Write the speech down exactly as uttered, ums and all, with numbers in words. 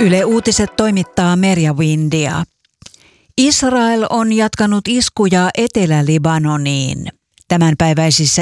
Yle Uutiset toimittaa Merja Windia. Israel on jatkanut iskuja Etelä-Libanoniin. Tämänpäiväisissä